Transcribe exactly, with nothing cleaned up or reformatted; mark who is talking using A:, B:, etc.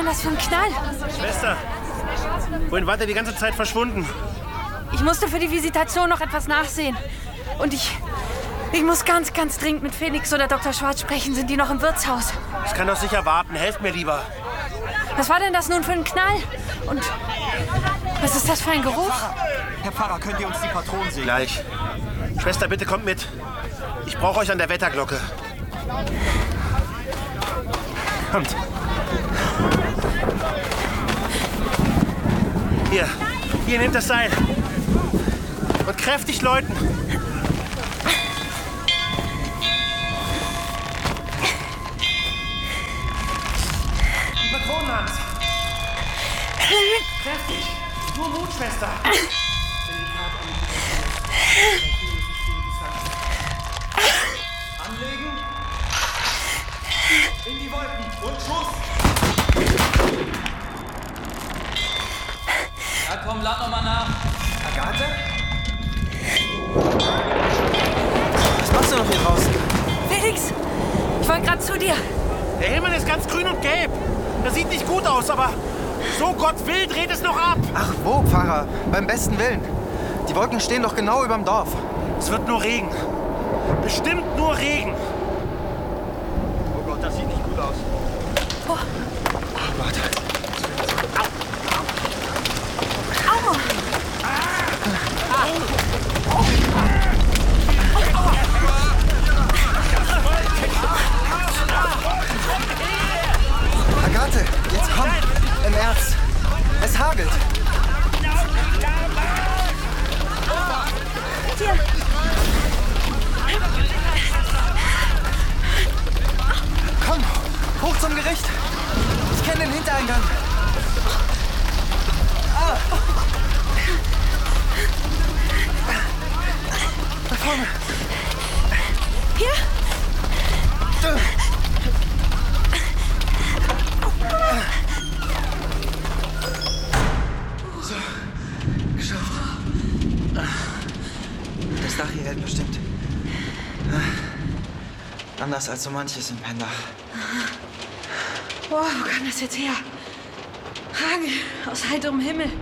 A: das für ein Knall?
B: Schwester, wohin wart ihr die ganze Zeit verschwunden?
A: Ich musste für die Visitation noch etwas nachsehen. Und ich... Ich muss ganz, ganz dringend mit Felix oder Doktor Schwarz sprechen. Sind die noch im Wirtshaus?
B: Ich kann doch sicher warten. Helft mir lieber.
A: Was war denn das nun für ein Knall? Und was ist das für ein Geruch?
C: Herr Pfarrer, könnt ihr uns die Patronen sehen?
B: Gleich. Schwester, bitte kommt mit. Ich brauche euch an der Wetterglocke. Kommt. Hier, hier, nehmt das Seil. Und kräftig läuten. Die Patronenhand. Kräftig. Nur Mut, Schwester.
C: Anlegen. In die Wolken. Und Schuss.
D: Ja, komm, lad noch mal nach.
C: Agathe? Was machst du noch hier draußen?
A: Felix, ich wollte gerade zu dir.
B: Der Himmel ist ganz grün und gelb. Das sieht nicht gut aus, aber so Gott will, dreht es noch ab.
C: Ach wo, Pfarrer? Beim besten Willen. Die Wolken stehen doch genau überm Dorf.
B: Es wird nur Regen. Bestimmt nur Regen.
C: Oh Gott, das sieht nicht gut aus.
A: Oh.
C: Oh Gott.
A: Aua.
C: Agathe, jetzt komm. Im Ernst. Es hagelt.
A: Hier.
C: Komm, hoch zum Gericht. Ich kenne den Hintereingang. Ah. Da vorne.
A: Hier?
C: So, geschafft. Das Dach hier hält bestimmt. Anders als so manches in Pendach.
A: Boah, wo kam das jetzt her? Hagel aus heiterem Himmel.